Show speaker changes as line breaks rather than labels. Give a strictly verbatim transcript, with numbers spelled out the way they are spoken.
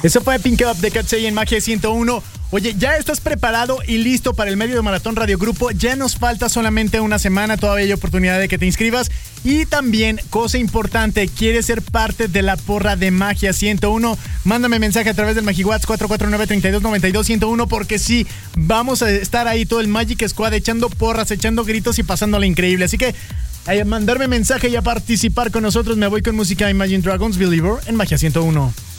Eso fue Pink Up de Katsei en Magia ciento uno. Oye, ¿ya estás preparado y listo para el medio maratón Radio Grupo? Ya nos falta solamente una semana, todavía hay oportunidad de que te inscribas. Y también, cosa importante, ¿quieres ser parte de la porra de Magia ciento uno? Mándame mensaje a través del MagiWatts cuatro cuatro nueve, tres dos nueve dos, uno cero uno, porque sí, vamos a estar ahí todo el Magic Squad echando porras, echando gritos y pasándola increíble. Así que a mandarme mensaje y a participar con nosotros. Me voy con música Imagine Dragons, Believer, en Magia ciento uno.